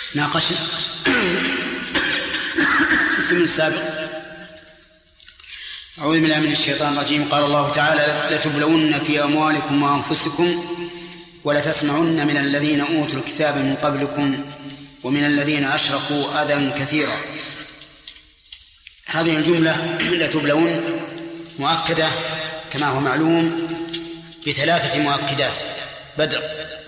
ناقشنا الاسم السابق. أعوذ بالله من الشيطان الرجيم. قال الله تعالى: لتبلون في أموالكم وأنفسكم ولتسمعن من الذين أوتوا الكتاب من قبلكم ومن الذين أشركوا أذى كثيرا. هذه الجملة لتبلون مؤكدة كما هو معلوم ب3 مؤكدات: بدر